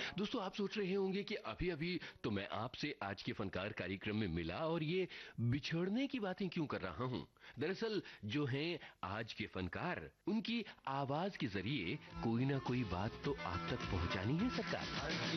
दोस्तों, आप सोच रहे होंगे कि अभी अभी तो मैं आपसे आज के फनकार कार्यक्रम में मिला और ये बिछड़ने की बातें क्यों कर रहा हूं। दरअसल जो हैं आज के फनकार, उनकी आवाज के जरिए कोई ना कोई बात तो आप तक पहुंचानी है सरकार।